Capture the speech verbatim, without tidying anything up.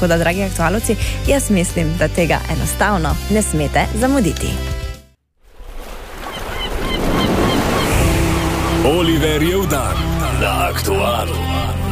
Tako da, dragi aktualci, jaz mislim, da tega enostavno ne smete zamuditi. Oliverjev dan na Aktualu.